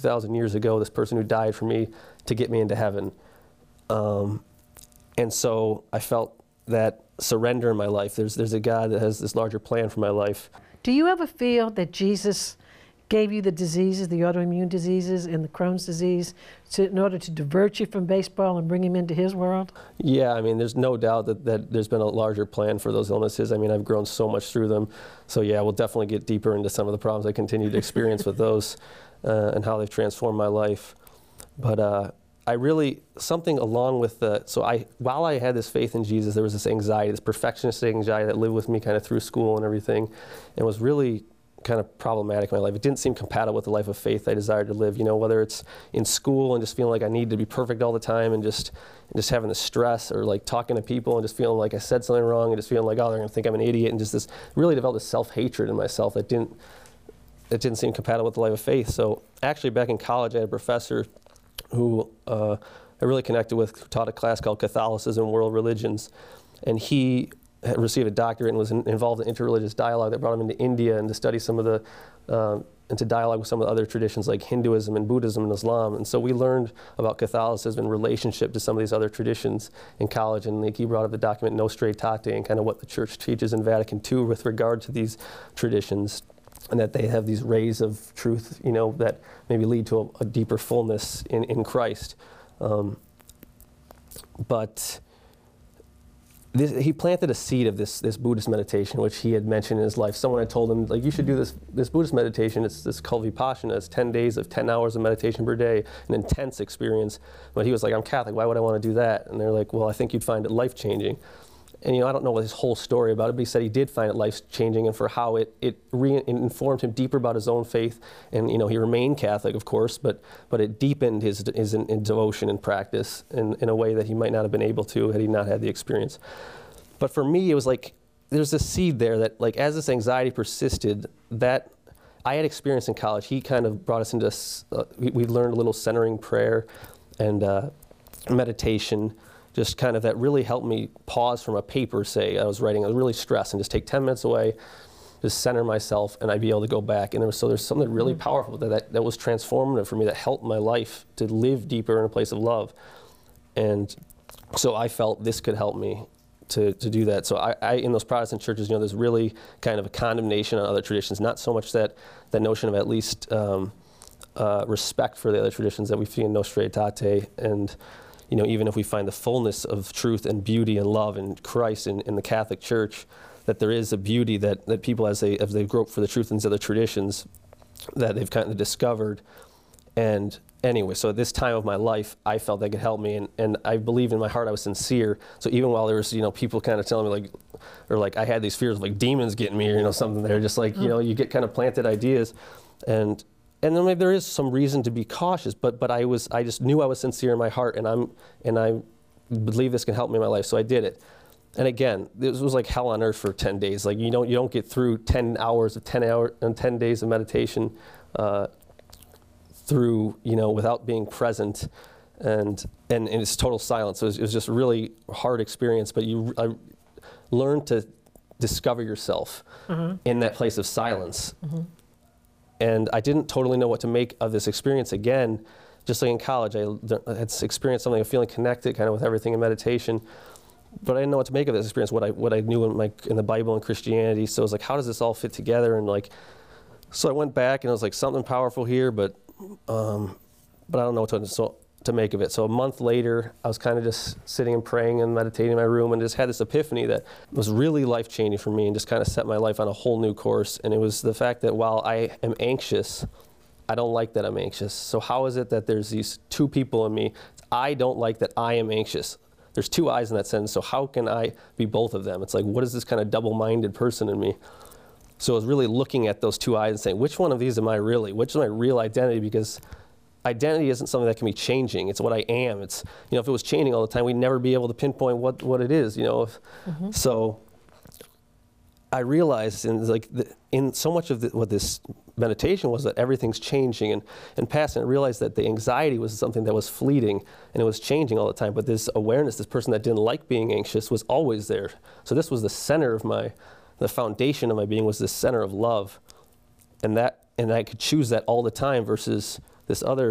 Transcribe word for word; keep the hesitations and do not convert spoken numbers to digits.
thousand years ago, this person who died for me to get me into heaven. Um, and so I felt that surrender in my life. There's, there's a God that has this larger plan for my life. Do you ever feel that Jesus gave you the diseases, the autoimmune diseases and the Crohn's disease, to, in order to divert you from baseball and bring him into his world? Yeah, I mean, there's no doubt that, that there's been a larger plan for those illnesses. I mean, I've grown so much through them. So yeah, we'll definitely get deeper into some of the problems I continue to experience with those uh, and how they've transformed my life. But uh, I really, something along with the, so I, while I had this faith in Jesus, there was this anxiety, this perfectionist anxiety that lived with me kind of through school and everything, and was really kind of problematic in my life. It didn't seem compatible with the life of faith I desired to live, you know, whether it's in school and just feeling like I need to be perfect all the time and just and just having the stress, or like talking to people and just feeling like I said something wrong and just feeling like, oh, they're going to think I'm an idiot, and just this really developed this self-hatred in myself that didn't, that didn't seem compatible with the life of faith. So actually back in college, I had a professor who uh, I really connected with, who taught a class called Catholicism and World Religions, and he had received a doctorate and was in, involved in interreligious dialogue that brought him into India and to study some of the, uh, into dialogue with some of the other traditions like Hinduism and Buddhism and Islam. And so we learned about Catholicism in relationship to some of these other traditions in college. And like he brought up the document Nostra Aetate and kind of what the church teaches in Vatican two with regard to these traditions, and that they have these rays of truth, you know, that maybe lead to a, a deeper fullness in, in Christ. Um, but This, he planted a seed of this, this Buddhist meditation, which he had mentioned in his life. Someone had told him, like, you should do this, this Buddhist meditation. It's this called Vipassana. It's ten days of ten hours of meditation per day, an intense experience. But he was like, I'm Catholic, why would I want to do that? And they're like, well, I think you'd find it life-changing. And, you know, I don't know his whole story about it, but he said he did find it life-changing, and for how it, it, re it informed him deeper about his own faith. And, you know, he remained Catholic, of course, but, but it deepened his, his in, in devotion and practice in, in a way that he might not have been able to had he not had the experience. But for me, it was like, there's this seed there that, like, as this anxiety persisted, that I had experience in college. He kind of brought us into, uh, we, we learned a little centering prayer and uh, meditation, just kind of that really helped me pause from a paper, say, I was writing, I was really stressed, and just take ten minutes away, just center myself, and I'd be able to go back. And there was, so there's something really powerful that, that, that was transformative for me, that helped my life to live deeper in a place of love. And so I felt this could help me to, to do that. So I, I, in those Protestant churches, you know, there's really kind of a condemnation on other traditions, not so much that, that notion of at least um, uh, respect for the other traditions that we see in Nostra Aetate, and, you know, even if we find the fullness of truth and beauty and love in Christ in, in the Catholic Church, that there is a beauty that, that people, as they, as they grope for the truth in these other traditions, that they've kind of discovered. And anyway, so at this time of my life, I felt that could help me, and, and I believed in my heart I was sincere. So even while there was, you know, people kind of telling me, like, or like I had these fears of like demons getting me, or, you know, something there, just like, you know, you get kind of planted ideas, and and then maybe there is some reason to be cautious, but but I was, I just knew I was sincere in my heart, and I'm, and I believe this can help me in my life, so I did it. And again, this was like hell on earth for ten days. Like, you don't, you don't get through ten hours of ten hour and ten days of meditation uh, through, you know, without being present, and and, and it's total silence. So it was, it was just a really hard experience, but you, I learned to discover yourself mm-hmm. in that place of silence. Mm-hmm. And I didn't totally know what to make of this experience again. Just like in college, I had experienced something of feeling connected kind of with everything in meditation, but I didn't know what to make of this experience, what I, what I knew in, my, in the Bible and Christianity. So I was like, how does this all fit together? And like, so I went back and I was like, something powerful here, but um, but I don't know what to, so, to make of it. So a month later, I was kind of just sitting and praying and meditating in my room, and just had this epiphany that was really life-changing for me and just kind of set my life on a whole new course. And it was the fact that while I am anxious, I don't like that I'm anxious. So how is it that there's these two people in me? I don't like that I am anxious. There's two I's in that sentence, so how can I be both of them? It's like, what is this kind of double-minded person in me? So I was really looking at those two I's and saying, which one of these am I really? Which is my real identity? Because identity isn't something that can be changing. It's what I am. It's, you know, if it was changing all the time, we'd never be able to pinpoint what, what it is, you know. If, mm-hmm. So I realized in, like, the, in so much of the, what this meditation was, that everything's changing and, and passing. I realized that the anxiety was something that was fleeting and it was changing all the time. But this awareness, this person that didn't like being anxious, was always there. So this was the center of my, the foundation of my being was this center of love. And that, and I could choose that all the time versus this other